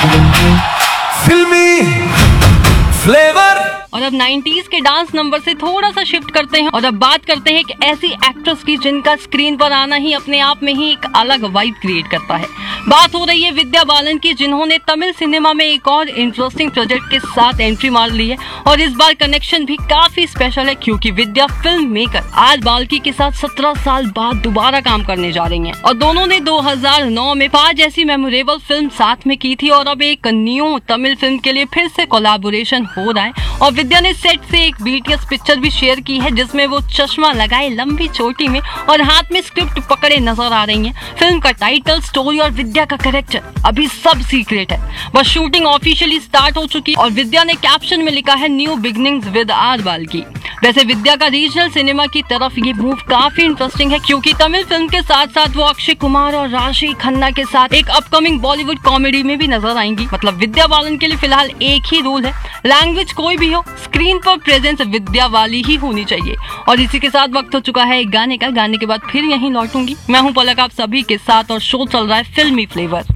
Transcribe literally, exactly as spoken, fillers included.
फिल्मी फ्लेवर। और अब नाइंटीज़ के डांस नंबर से थोड़ा सा शिफ्ट करते हैं और अब बात करते हैं एक ऐसी एक्ट्रेस की जिनका स्क्रीन पर आना ही अपने आप में ही एक अलग वाइब क्रिएट करता है। बात हो रही है विद्या बालन की, जिन्होंने तमिल सिनेमा में एक और इंटरेस्टिंग प्रोजेक्ट के साथ एंट्री मार ली है और इस बार कनेक्शन भी काफी स्पेशल है क्योंकि विद्या फिल्म मेकर आज बाल्की के साथ सत्रह साल बाद दोबारा काम करने जा रही हैं और दोनों ने दो हज़ार नौ में पांच जैसी मेमोरेबल फिल्म साथ में की थी और अब एक न्यू तमिल फिल्म के लिए फिर से कोलैबोरेशन हो रहा है और विद्या ने सेट से एक बीटीएस पिक्चर भी शेयर की है जिसमें वो चश्मा लगाए लंबी चोटी में और हाथ में स्क्रिप्ट पकड़े नजर आ रही हैं। फिल्म का टाइटल, स्टोरी और विद्या का कैरेक्टर अभी सब सीक्रेट है, बस शूटिंग ऑफिशियली स्टार्ट हो चुकी और विद्या ने कैप्शन में लिखा है new beginnings with are Balki. वैसे विद्या का रीजनल सिनेमा की तरफ ये मूव काफी इंटरेस्टिंग है क्योंकि तमिल फिल्म के साथ साथ वो अक्षय कुमार और राशि खन्ना के साथ एक अपकमिंग बॉलीवुड कॉमेडी में भी नजर आएंगी। मतलब विद्या बालन के लिए फिलहाल एक ही रूल है, लैंग्वेज कोई भी हो, स्क्रीन पर प्रेजेंस विद्या वाली ही होनी चाहिए। और इसी के साथ वक्त हो चुका है एक गाने का, गाने के बाद फिर यहीं लौटूंगी। मैं हूं पलक आप सभी के साथ और शो चल रहा है फिल्मी फ्लेवर।